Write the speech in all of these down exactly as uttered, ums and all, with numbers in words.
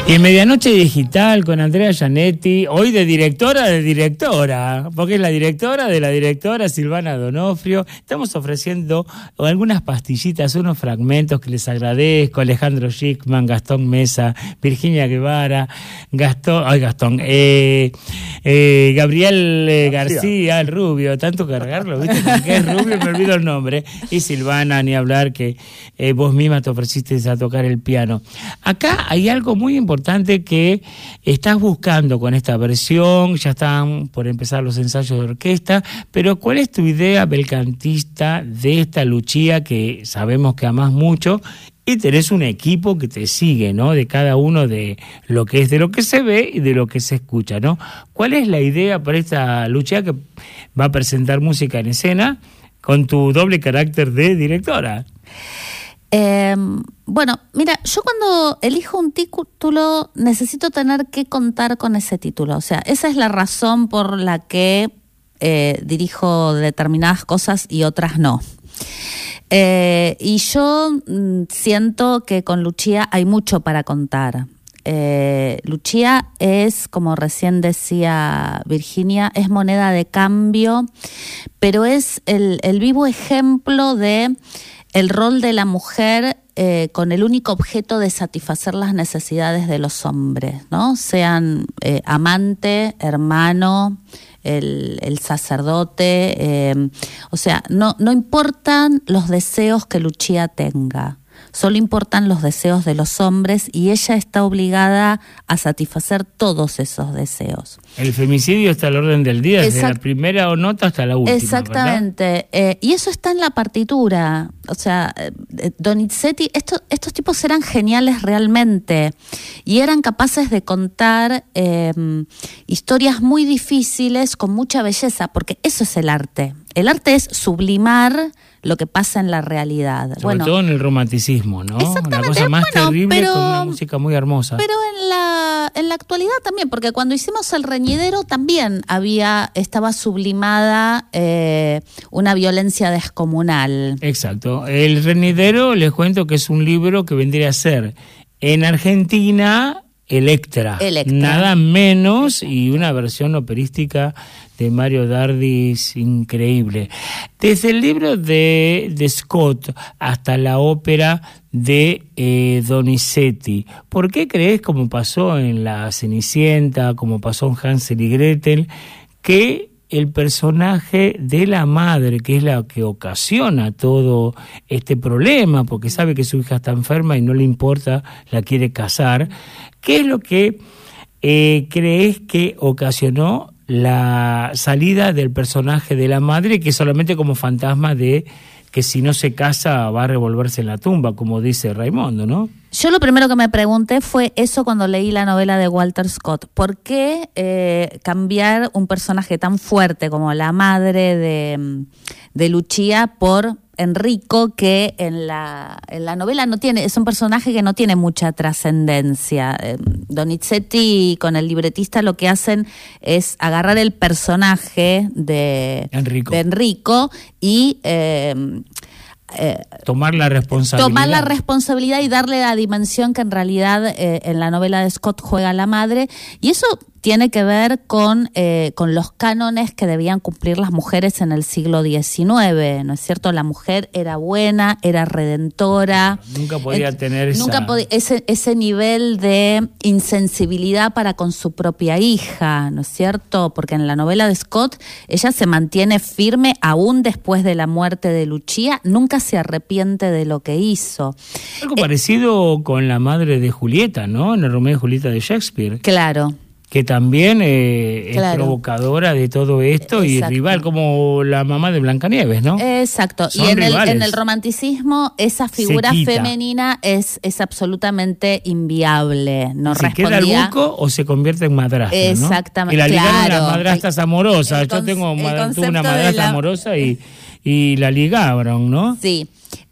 Y Medianoche Digital con Andrea Gianetti, hoy de directora de directora, porque es la directora de la directora Silvana Donofrio. Estamos ofreciendo algunas pastillitas, unos fragmentos que les agradezco. Alejandro Schickman, Gastón Mesa, Virginia Guevara, Gastón, ay Gastón, eh, eh, Gabriel eh, García, el rubio, tanto cargarlo, ¿viste? Porque es rubio, me olvido el nombre. Y Silvana, ni hablar, que eh, vos misma te ofreciste a tocar el piano. Acá hay algo muy importante importante que estás buscando con esta versión. Ya están por empezar los ensayos de orquesta, pero ¿cuál es tu idea belcantista de esta Lucia que sabemos que amás mucho y tenés un equipo que te sigue, ¿no? De cada uno de lo que es, de lo que se ve y de lo que se escucha, ¿no? ¿Cuál es la idea para esta Lucia que va a presentar música en escena con tu doble carácter de directora? Eh, bueno, mira, yo cuando elijo un título necesito tener que contar con ese título. O sea, esa es la razón por la que eh, dirijo determinadas cosas y otras no. Eh, y yo mm, siento que con Lucia hay mucho para contar. Eh, Lucia es, como recién decía Virginia, es moneda de cambio, pero es el, el vivo ejemplo de el rol de la mujer eh, con el único objeto de satisfacer las necesidades de los hombres, ¿no? Sean eh, amante, hermano, el, el sacerdote, eh, o sea, no, no importan los deseos que Lucia tenga. Solo importan los deseos de los hombres y ella está obligada a satisfacer todos esos deseos. El femicidio está al orden del día, desde Exact- la primera nota hasta la última. Exactamente, eh, y eso está en la partitura. O sea, eh, Donizetti, esto, estos tipos eran geniales realmente y eran capaces de contar eh, historias muy difíciles con mucha belleza, porque eso es el arte. El arte es sublimar lo que pasa en la realidad. Sobre bueno, todo en el romanticismo, ¿no? Exactamente. Una cosa más bueno, terrible pero, con una música muy hermosa. Pero en la en la actualidad también, porque cuando hicimos El Reñidero también había estaba sublimada eh, una violencia descomunal. Exacto. El Reñidero, les cuento que es un libro que vendría a ser en Argentina Electra, Electra. Nada menos, y una versión operística de Mario Dardis increíble. Desde el libro de, de Scott hasta la ópera de eh, Donizetti, ¿por qué crees, como pasó en La Cenicienta, como pasó en Hansel y Gretel, que el personaje de la madre, que es la que ocasiona todo este problema, porque sabe que su hija está enferma y no le importa, la quiere casar, ¿qué es lo que eh, crees que ocasionó la salida del personaje de la madre, que solamente como fantasma de que si no se casa va a revolverse en la tumba, como dice Raimundo, ¿no? Yo lo primero que me pregunté fue eso cuando leí la novela de Walter Scott. ¿Por qué eh, cambiar un personaje tan fuerte como la madre de, de Lucia por Enrico, que en la, en la novela no tiene, es un personaje que no tiene mucha trascendencia? Eh, Donizetti con el libretista lo que hacen es agarrar el personaje de Enrico, de Enrico y eh, Eh, tomar la responsabilidad. Tomar la responsabilidad y darle la dimensión que en realidad eh, en la novela de Scott juega la madre. Y eso tiene que ver con, eh, con los cánones que debían cumplir las mujeres en el siglo diecinueve, ¿no es cierto? La mujer era buena, era redentora. Nunca podía eh, tener esa... Nunca podía, ese, ese nivel de insensibilidad para con su propia hija, ¿no es cierto? Porque en la novela de Scott ella se mantiene firme aún después de la muerte de Lucia, nunca se arrepiente de lo que hizo. Algo eh, parecido con la madre de Julieta, ¿no? En el Romeo y Julieta de Shakespeare. Claro. Que también eh, claro. es provocadora de todo esto. Exacto. Y rival, como la mamá de Blancanieves, ¿no? Exacto. Son y en el, en el romanticismo esa figura femenina es, es absolutamente inviable. No si respondía... queda el buco o se convierte en madrastra, exactamente, ¿no? Y la ligaron claro. a las madrastras amorosas. El, el Yo tengo el tuve una madrastra la... amorosa y, y la ligaron, ¿no? Sí.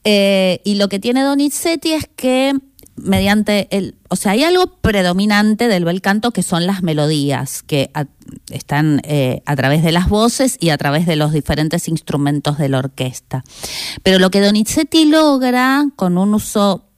Eh, y lo que tiene Donizetti es que mediante el, o sea, hay algo predominante del bel canto que son las melodías que a, están eh, a través de las voces y a través de los diferentes instrumentos de la orquesta. Pero lo que Donizetti logra con un uso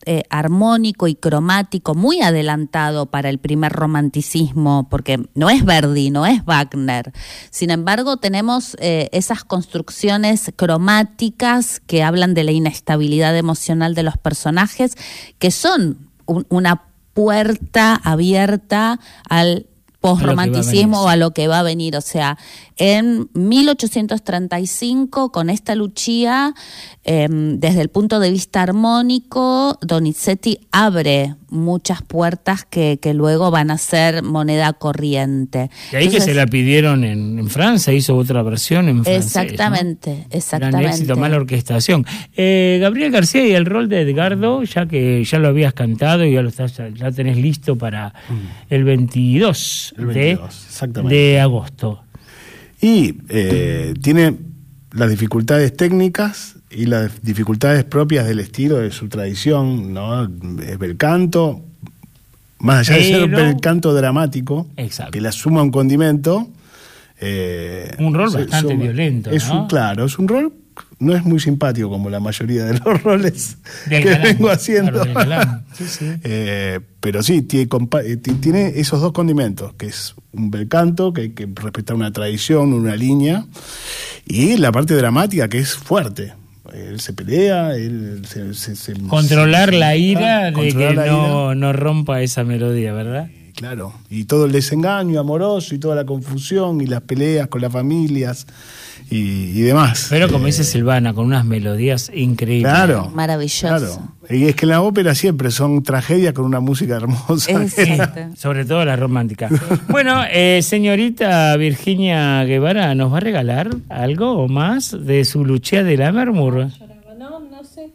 eh, armónico y cromático muy adelantado para el primer romanticismo, porque no es Verdi, no es Wagner. Sin embargo, tenemos eh, esas construcciones cromáticas que hablan de la inestabilidad emocional de los personajes, que son un, una puerta abierta al postromanticismo o a lo que va a venir. O sea, en mil ochocientos treinta y cinco, con esta Lucia, eh, desde el punto de vista armónico, Donizetti abre muchas puertas que, que luego van a ser moneda corriente. De ahí Entonces, que se la pidieron en, en Francia, hizo otra versión en francés. Exactamente, ¿no? exactamente. Gran éxito, mala orquestación. Eh, Gabriel García, y el rol de Edgardo, ya que ya lo habías cantado y ya lo estás, ya tenés listo para mm. el veintidós, el veintidós de, exactamente. de agosto. Y eh, tiene las dificultades técnicas y las dificultades propias del estilo de su tradición, ¿no? Es bel canto, más allá Pero... de ser un bel canto dramático, Exacto. que le suma un condimento. Eh, un rol bastante suma, violento, es ¿no? un, claro, es un rol, no es muy simpático como la mayoría de los roles del que galán, vengo haciendo. Claro, sí, sí. Eh, pero sí, tiene, tiene esos dos condimentos, que es un bel canto, que hay que respetar una tradición, una línea, y la parte dramática, que es fuerte. Él se pelea, él se... se, se controlar se, la ira de que la no, ira. no rompa esa melodía, ¿verdad? Claro, y todo el desengaño amoroso y toda la confusión y las peleas con las familias y, y demás. Pero como eh, dice Silvana, con unas melodías increíbles. Claro. Maravilloso. Claro. Y es que en la ópera siempre son tragedias con una música hermosa. Sí, sobre todo la romántica. Bueno, eh, señorita Virginia Guevara, ¿nos va a regalar algo más de su Lucia de Lammermoor? No, no sé.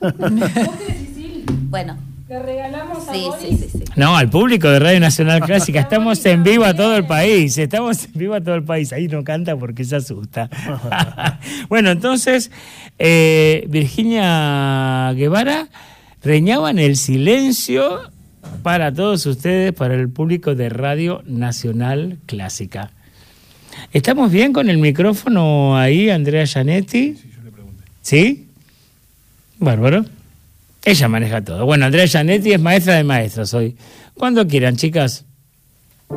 Bueno. Le regalamos sí, a Boris. Sí, sí, sí. No, al público de Radio Nacional Clásica. Estamos en vivo a todo el país. Estamos en vivo a todo el país. Ahí no canta porque se asusta. Bueno, entonces, eh, Virginia Guevara reñaba en el silencio para todos ustedes, para el público de Radio Nacional Clásica. ¿Estamos bien con el micrófono ahí, Andrea Gianetti? Sí, yo le pregunté. ¿Sí? Bárbaro. Ella maneja todo. Bueno, Andrea Gianetti es maestra de maestros hoy. Cuando quieran, chicas.